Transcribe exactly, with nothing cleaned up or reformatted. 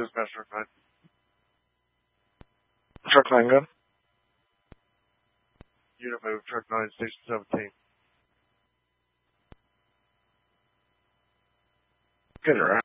Dispatch truck nine. Truck nine, good. Unit move, truck nine, station seventeen. Good, right.